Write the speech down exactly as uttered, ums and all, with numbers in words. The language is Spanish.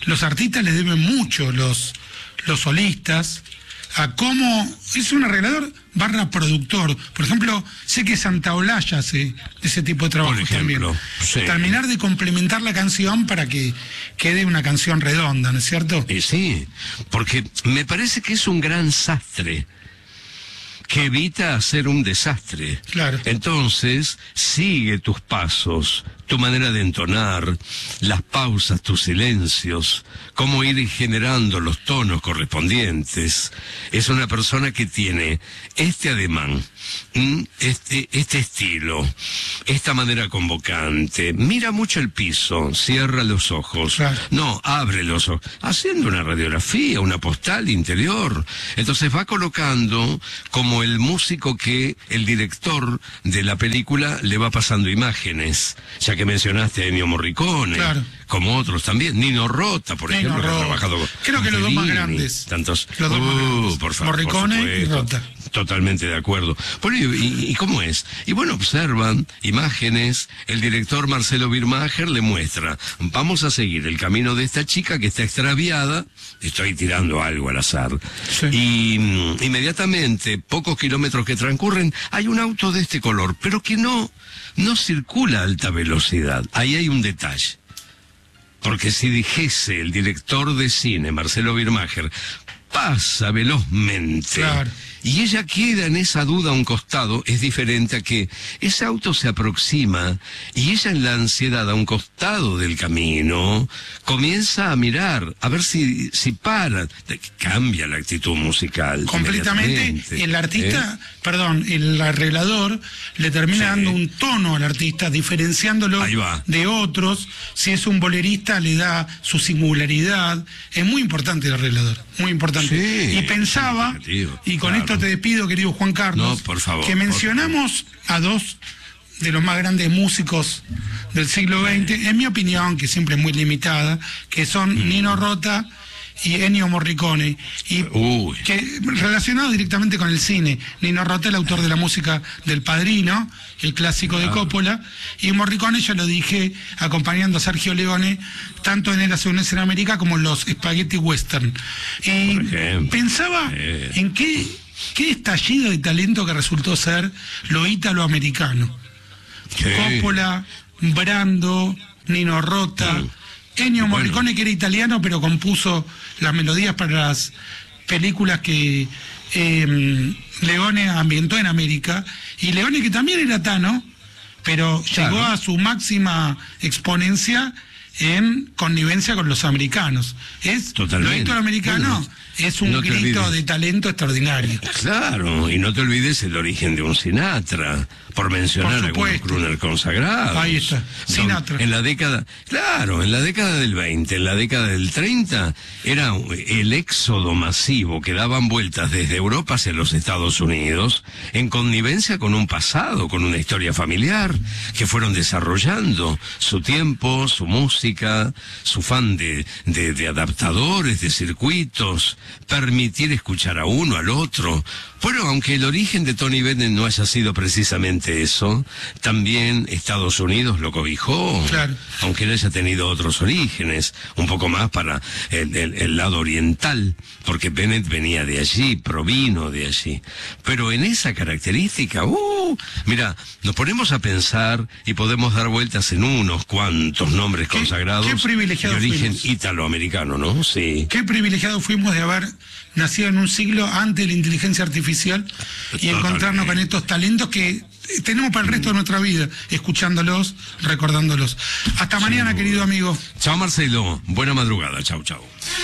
los artistas le deben mucho, los, los solistas, a cómo es un arreglador barra productor. Por ejemplo, sé que Santaolalla hace ese tipo de trabajo también. Sí. Terminar de complementar la canción para que quede una canción redonda, ¿no es cierto? Eh, sí, porque me parece que es un gran sastre que evita hacer un desastre. Claro. Entonces, sigue tus pasos, tu manera de entonar, las pausas, tus silencios, cómo ir generando los tonos correspondientes. Es una persona que tiene este ademán, este, este estilo, esta manera convocante. Mira mucho el piso, cierra los ojos. Claro. No, abre los ojos. Haciendo una radiografía, una postal interior. Entonces va colocando como el músico que el director de la película le va pasando imágenes, ya que mencionaste a Ennio Morricone, claro, como otros también, Nino Rota, por Nino ejemplo, Rota. que ha trabajado con creo que los dos más Fellini, grandes, tantos, los dos uh, más grandes, por favor, Morricone por y Rota. Totalmente de acuerdo. Bueno, y, y, ¿y cómo es? Y bueno, observan imágenes, el director Marcelo Birmacher le muestra, vamos a seguir el camino de esta chica que está extraviada, estoy tirando algo al azar, sí, y mm, inmediatamente, pocos kilómetros que transcurren, hay un auto de este color, pero que no, no circula a alta velocidad. Ahí hay un detalle. Porque si dijese el director de cine, Marcelo Birmacher, pasa velozmente, claro, y ella queda en esa duda a un costado, es diferente a que ese auto se aproxima y ella en la ansiedad a un costado del camino comienza a mirar, a ver si, si para, cambia la actitud musical. Completamente. El artista, ¿eh? perdón, el arreglador le termina sí. dando un tono al artista, diferenciándolo de otros. Si es un bolerista, le da su singularidad. Es muy importante el arreglador, muy importante. Sí, y pensaba, y con claro. esto te despido, querido Juan Carlos, no, por favor, que mencionamos a dos de los más grandes músicos del siglo veinte, en mi opinión, que siempre es muy limitada, que son mm. Nino Rota y Ennio Morricone, y Uy. que relacionado directamente con el cine. Nino Rota, el autor de la música del Padrino, el clásico claro. de Coppola, y Morricone, ya lo dije, acompañando a Sergio Leone, tanto en Érase una vez en América como en los Spaghetti Western. Y pensaba eh. en qué, qué estallido de talento que resultó ser lo ítalo-americano. ¿Qué? Coppola, Brando, Nino Rota... Mm. Ennio bueno. Morricone, que era italiano, pero compuso las melodías para las películas que eh, Leone ambientó en América, y Leone, que también era tano, pero claro. llegó a su máxima exponencia en connivencia con los americanos. Es Totalmente. Lo italoamericano bueno, es un no grito de talento extraordinario. Claro, y no te olvides el origen de un Sinatra, por mencionar algunos crooner consagrados. Ahí está, Sinatra. En la década, claro, en la década del veinte, en la década del treinta, era el éxodo masivo que daban vueltas desde Europa hacia los Estados Unidos, en connivencia con un pasado, con una historia familiar, que fueron desarrollando su tiempo, su música, su fan de, de, de adaptadores, de circuitos, permitir escuchar a uno, al otro. Bueno, aunque el origen de Tony Bennett no haya sido precisamente eso, también Estados Unidos lo cobijó, claro. aunque él haya tenido otros orígenes, un poco más para el, el, el lado oriental, porque Bennett venía de allí, provino de allí. Pero en esa característica, uh, mira, nos ponemos a pensar y podemos dar vueltas en unos cuantos nombres ¿Qué, consagrados qué privilegiado de origen fuimos. italoamericano, ¿no? Sí. Qué privilegiados fuimos de haber nacido en un siglo antes de la inteligencia artificial y encontrarnos con estos talentos que tenemos para el resto de nuestra vida, escuchándolos, recordándolos. Hasta mañana, querido amigo. Chao, Marcelo. Buena madrugada. Chau, chau.